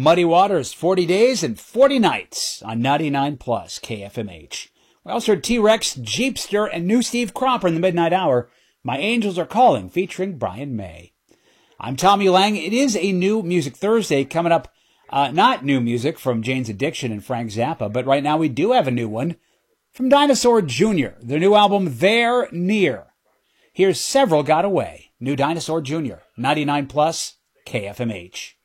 Muddy Waters, 40 Days and 40 Nights on 99 Plus KFMH. We also heard T-Rex, Jeepster, and new Steve Cropper in the Midnight Hour. My Angels Are Calling, featuring Brian May. I'm Tommy Lang. It is a new Music Thursday coming up. Not new music from Jane's Addiction and Frank Zappa, but right now we do have a new one from Dinosaur Jr., their new album, They're Near. Here's Several Got Away. New Dinosaur Jr., 99 Plus KFMH.